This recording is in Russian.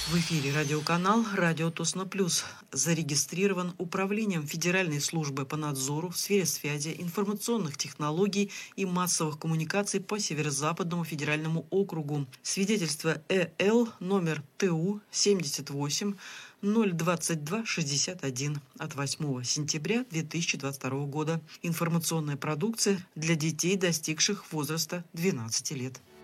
В эфире радиоканал «Радио Тосно Плюс». Зарегистрирован Управлением Федеральной службы по надзору в сфере связи, информационных технологий и массовых коммуникаций по Северо-Западному федеральному округу. Свидетельство ЭЛ номер ТУ 78 02261 от 8 сентября 2022 года. Информационная продукция для детей, достигших возраста 12 лет.